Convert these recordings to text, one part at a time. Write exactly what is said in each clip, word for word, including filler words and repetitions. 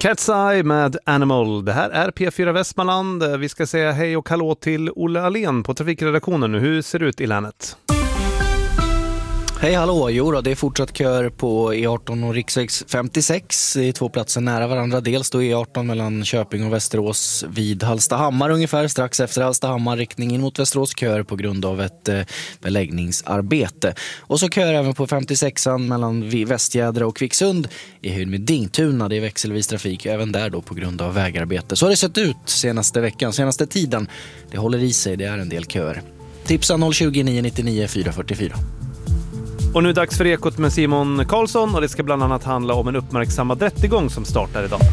Cat's Eye med Animal. Det här är P fyra Västmanland. Vi ska säga hej och hallå till Olle Alén på trafikredaktionen nu. Hur ser det ut i länet? Hej hallå, jo då, det är fortsatt kör på E arton och riksväg femtiosex. Det är två platser nära varandra. Dels då E arton mellan Köping och Västerås vid Hallstahammar ungefär. Strax efter Hallstahammar riktning in mot Västerås kör på grund av ett eh, beläggningsarbete. Och så kör även på femtiosexan mellan Västjädra och Kvicksund i höjd med Dingtuna. Det är växelvis trafik även där då på grund av vägarbete. Så har det sett ut senaste veckan, senaste tiden. Det håller i sig, det är en del kör. Tipsa noll tjugo nio nittionio fyra fyrtiofyra. Och nu är det dags för Ekot med Simon Karlsson och det ska bland annat handla om en uppmärksammad rättegång som startar idag.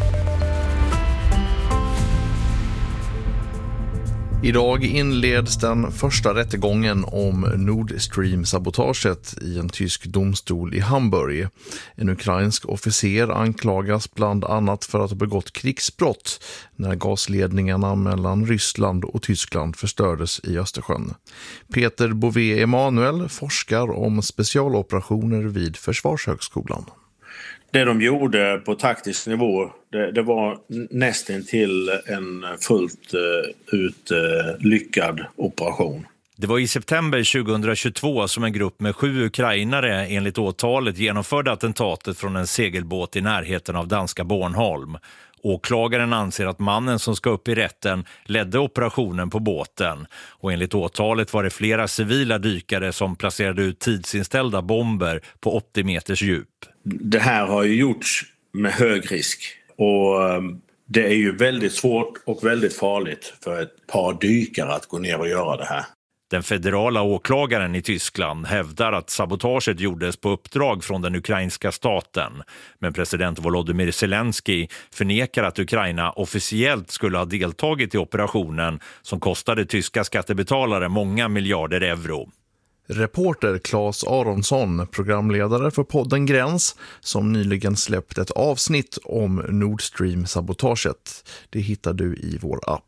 Idag inleds den första rättegången om Nord Stream-sabotaget i en tysk domstol i Hamburg. En ukrainsk officer anklagas bland annat för att ha begått krigsbrott när gasledningarna mellan Ryssland och Tyskland förstördes i Östersjön. Peter Bové Emanuel forskar om specialoperationer vid Försvarshögskolan. Det de gjorde på taktisk nivå, det, det var nästan till en fullt uh, ut uh, lyckad operation. Det var i september tjugohundratjugotvå som en grupp med sju ukrainare enligt åtalet genomförde attentatet från en segelbåt i närheten av danska Bornholm. Åklagaren anser att mannen som ska upp i rätten ledde operationen på båten. Och enligt åtalet var det flera civila dykare som placerade ut tidsinställda bomber på åttio meters djup. Det här har ju gjorts med hög risk. Och det är ju väldigt svårt och väldigt farligt för ett par dykare att gå ner och göra det här. Den federala åklagaren i Tyskland hävdar att sabotaget gjordes på uppdrag från den ukrainska staten. Men president Volodymyr Zelensky förnekar att Ukraina officiellt skulle ha deltagit i operationen som kostade tyska skattebetalare många miljarder euro. Reporter Claes Aronsson, programledare för podden Gräns, som nyligen släppt ett avsnitt om Nord Stream-sabotaget. Det hittar du i vår app.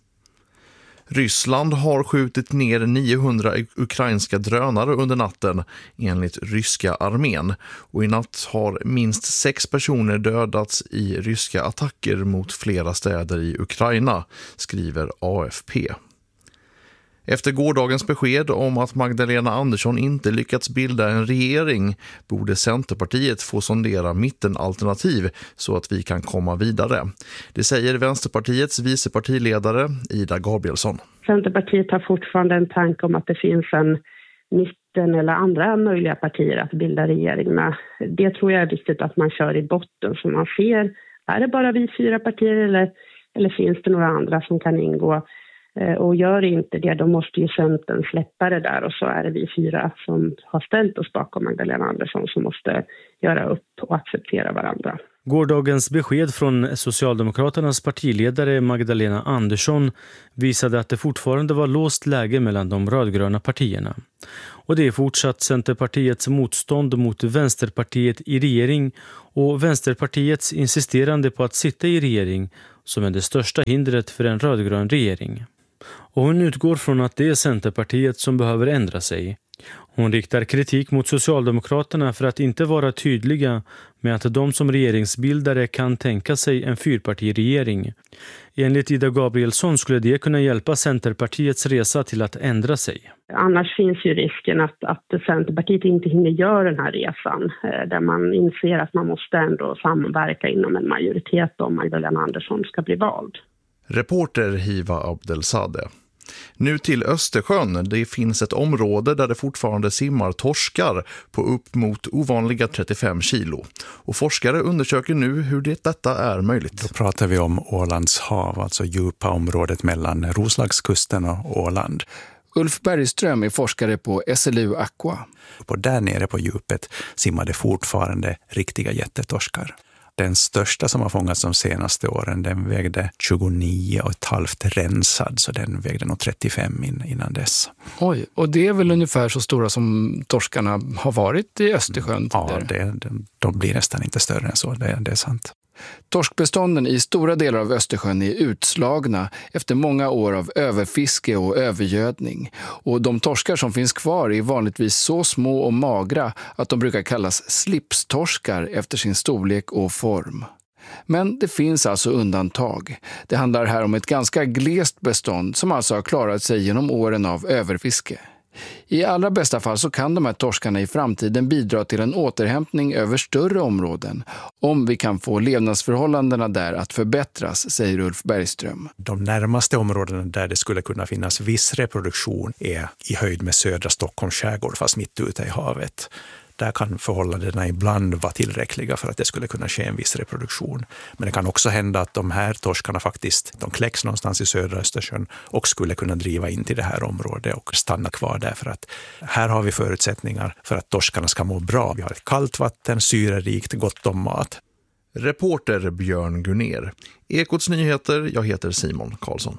Ryssland har skjutit ner niohundra ukrainska drönare under natten enligt ryska armén. Och i natt har minst sex personer dödats i ryska attacker mot flera städer i Ukraina, skriver A F P. Efter gårdagens besked om att Magdalena Andersson inte lyckats bilda en regering borde Centerpartiet få sondera mittenalternativ så att vi kan komma vidare. Det säger Vänsterpartiets vicepartiledare Ida Gabrielsson. Centerpartiet har fortfarande en tanke om att det finns en mitten eller andra möjliga partier att bilda regering med. Det tror jag är viktigt att man kör i botten så man ser, är det bara vi fyra partier eller, eller finns det några andra som kan ingå? Och gör inte det, då måste ju Centern släppa det där och så är det vi fyra som har ställt oss bakom Magdalena Andersson som måste göra upp och acceptera varandra. Gårdagens besked från Socialdemokraternas partiledare Magdalena Andersson visade att det fortfarande var låst läge mellan de rödgröna partierna. Och det är fortsatt Centerpartiets motstånd mot Vänsterpartiet i regering och Vänsterpartiets insisterande på att sitta i regering som är det största hindret för en rödgrön regering. Och hon utgår från att det är Centerpartiet som behöver ändra sig. Hon riktar kritik mot Socialdemokraterna för att inte vara tydliga med att de som regeringsbildare kan tänka sig en fyrpartiregering. Enligt Ida Gabrielsson skulle det kunna hjälpa Centerpartiets resa till att ändra sig. Annars finns ju risken att, att Centerpartiet inte hinner göra den här resan. Där man inser att man måste ändå samverka inom en majoritet om Magdalena Andersson ska bli vald. Reporter Hiva Abdelsade. Nu till Östersjön. Det finns ett område där det fortfarande simmar torskar på upp mot ovanliga trettiofem kilo. Och forskare undersöker nu hur det detta är möjligt. Då pratar vi om Ålands hav, alltså djupa området mellan Roslagskusten och Åland. Ulf Bergström är forskare på S L U Aqua. Och där nere på djupet simmade fortfarande riktiga jättetorskar. Den största som har fångats de senaste åren, den vägde tjugonio och ett halvt rensad, så den vägde nog trettiofem in, innan dess. Oj, och det är väl ungefär så stora som torskarna har varit i Östersjön? Ja, det, de blir nästan inte större än så, det, det är sant. Torskbestånden i stora delar av Östersjön är utslagna efter många år av överfiske och övergödning. Och de torskar som finns kvar är vanligtvis så små och magra att de brukar kallas slipstorskar efter sin storlek och form. Men det finns alltså undantag. Det handlar här om ett ganska glest bestånd som alltså har klarat sig genom åren av överfiske. I allra bästa fall så kan de här torskarna i framtiden bidra till en återhämtning över större områden om vi kan få levnadsförhållandena där att förbättras, säger Ulf Bergström. De närmaste områdena där det skulle kunna finnas viss reproduktion är i höjd med södra Stockholms skärgård, fast mitt ute i havet. Där kan förhållandena ibland vara tillräckliga för att det skulle kunna ske en viss reproduktion. Men det kan också hända att de här torskarna faktiskt de kläcks någonstans i södra Östersjön och skulle kunna driva in till det här området och stanna kvar där. För att här har vi förutsättningar för att torskarna ska må bra. Vi har ett kallt vatten, syrerikt, gott om mat. Reporter Björn Gunner. Ekots nyheter, jag heter Simon Karlsson.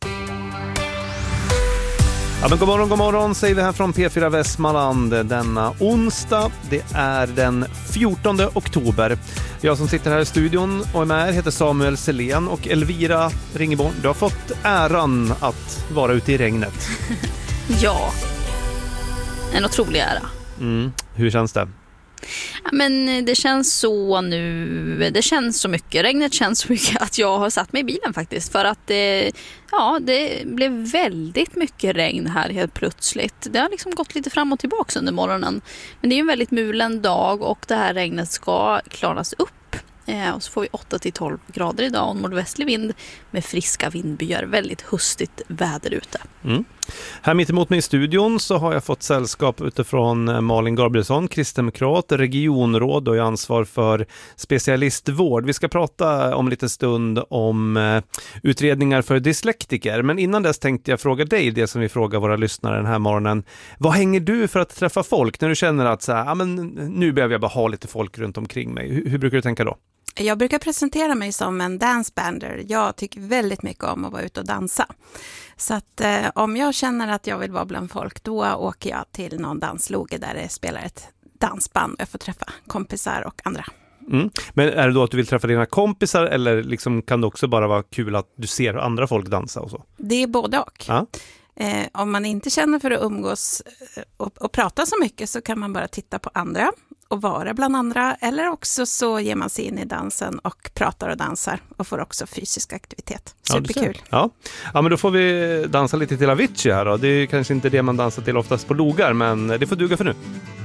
Ja, men god morgon, god morgon säger vi här från P fyra Västmanland denna onsdag. Det är den fjortonde oktober. Jag som sitter här i studion och är med heter Samuel Selén och Elvira Ringeborn. Du har fått äran att vara ute i regnet. Ja, en otrolig ära. Mm. Hur känns det? Ja, men det känns så nu, det känns så mycket, regnet känns så mycket att jag har satt mig i bilen faktiskt. För att det, ja, det blev väldigt mycket regn här helt plötsligt. Det har liksom gått lite fram och tillbaka under morgonen. Men det är en väldigt mulen dag och det här regnet ska klaras upp. Eh, och så får vi åtta till tolv grader idag och nordvästlig vind med friska vindbyar. Väldigt höstigt väder ute. Mm. Här mitt emot mig i studion så har jag fått sällskap utifrån Malin Gabrielsson, kristdemokrat, regionråd och är ansvar för specialistvård. Vi ska prata om en liten stund om eh, utredningar för dyslektiker. Men innan dess tänkte jag fråga dig det som vi frågar våra lyssnare den här morgonen. Vad hänger du för att träffa folk när du känner att så här, ah, men nu behöver jag bara ha lite folk runt omkring mig? Hur, hur brukar du tänka då? Jag brukar presentera mig som en dancebander. Jag tycker väldigt mycket om att vara ute och dansa. Så att eh, om jag känner att jag vill vara bland folk, då åker jag till någon dansloge där det spelar ett dansband och jag får träffa kompisar och andra. Mm. Men är det då att du vill träffa dina kompisar eller liksom kan det också bara vara kul att du ser andra folk dansa och så? Det är både och. Ja. Eh, om man inte känner för att umgås och, och prata så mycket så kan man bara titta på andra och vara bland andra. Eller också så ger man sig in i dansen och pratar och dansar och får också fysisk aktivitet. Superkul. Ja, ja, men då får vi dansa lite till Avicii här då. Det är kanske inte det man dansar till oftast på logar, men det får duga för nu.